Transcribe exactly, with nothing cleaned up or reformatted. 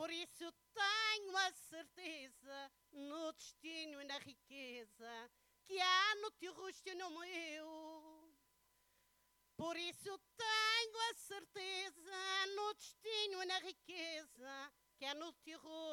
Por isso tenho a certeza no destino e na riqueza que há no teu rosto e no meu. Por isso tenho a certeza no destino e na riqueza que há no teu rosto